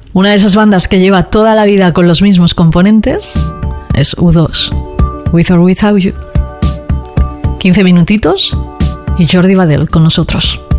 Una de esas bandas que lleva toda la vida con los mismos componentes es U2, With or Without You. 15 minutitos y Jordi Badell con nosotros.